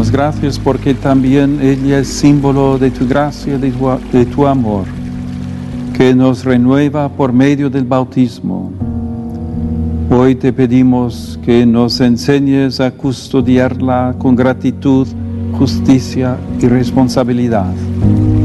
damos gracias porque también ella es símbolo de tu gracia, de tu amor, que nos renueva por medio del bautismo. Hoy te pedimos que nos enseñes a custodiarla con gratitud, justicia y responsabilidad.